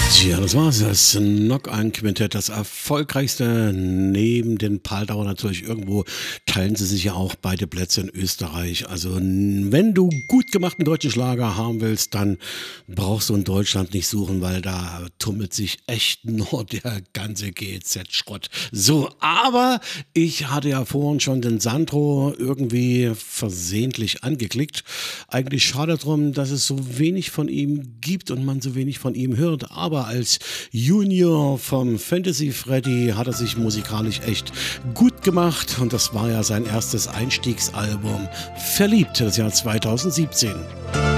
Ja, das war's. Das Knock-Ein-Quintett, das erfolgreichste neben den Paldauer natürlich. Irgendwo teilen sie sich ja auch beide Plätze in Österreich. Also wenn du gut gemachten deutschen Schlager haben willst, dann brauchst du in Deutschland nicht suchen, weil da tummelt sich echt nur der ganze GEZ-Schrott. So, aber ich hatte ja vorhin schon den Sandro irgendwie versehentlich angeklickt. Eigentlich schade drum, dass es so wenig von ihm gibt und man so wenig von ihm hört. Aber als Junior vom Fantasy Freddy hat er sich musikalisch echt gut gemacht. Und das war ja sein erstes Einstiegsalbum Verliebt, das Jahr 2017.